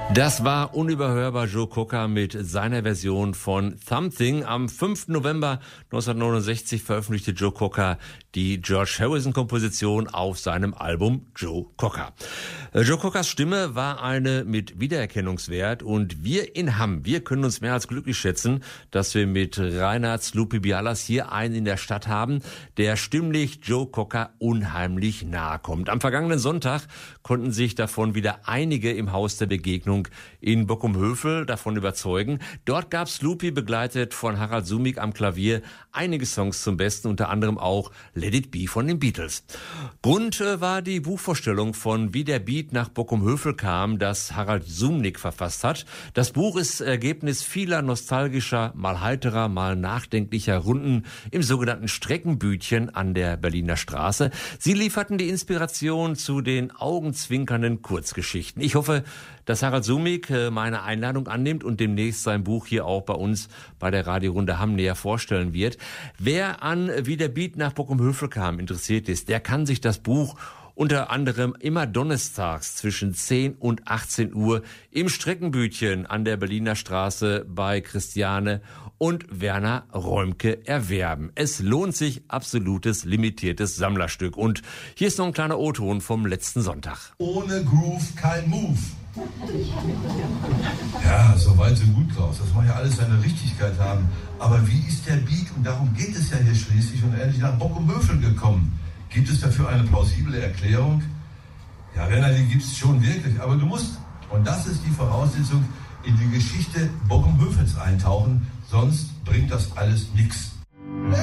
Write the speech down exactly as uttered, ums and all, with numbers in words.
Das war unüberhörbar Joe Cocker mit seiner Version von Something. Am fünften November neunzehnhundertneunundsechzig veröffentlichte Joe Cocker die George Harrison-Komposition auf seinem Album Joe Cocker. Joe Cockers Stimme war eine mit Wiedererkennungswert und wir in Hamm, wir können uns mehr als glücklich schätzen, dass wir mit Reinhard Slupi Bialas hier einen in der Stadt haben, der stimmlich Joe Cocker unheimlich nahe kommt. Am vergangenen Sonntag konnten sich davon wieder einige im Haus der Begegnung in Bockumhövel davon überzeugen. Dort gab Slupi, begleitet von Harald Sumik am Klavier, einige Songs zum Besten, unter anderem auch Let It Be von den Beatles. Grund äh, war die Buchvorstellung von Wie der Beat nach Bockumhövel kam, das Harald Sumik verfasst hat. Das Buch ist Ergebnis vieler nostalgischer, mal heiterer, mal nachdenklicher Runden im sogenannten Streckenbütchen an der Berliner Straße. Sie lieferten die Inspiration zu den augenzwinkernden Kurzgeschichten. Ich hoffe, dass Harald Sumik meine Einladung annimmt und demnächst sein Buch hier auch bei uns bei der Radiorunde Hamm näher vorstellen wird. Wer an Wie der Beat nach Bockumhövel kam interessiert ist, der kann sich das Buch unter anderem immer donnerstags zwischen zehn und achtzehn Uhr im Streckenbütchen an der Berliner Straße bei Christiane und Werner Räumke erwerben. Es lohnt sich, absolutes, limitiertes Sammlerstück. Und hier ist noch ein kleiner O-Ton vom letzten Sonntag. Ohne Groove kein Move. Ja, so weit so gut, Klaus. Das mag ja alles seine Richtigkeit haben. Aber wie ist der Beat? Und darum geht es ja hier schließlich und endlich nach Bockumhövel gekommen. Gibt es dafür eine plausible Erklärung? Ja, Werner, die gibt es schon wirklich. Aber du musst, und das ist die Voraussetzung, in die Geschichte Bockumhövels eintauchen. Sonst bringt das alles nichts.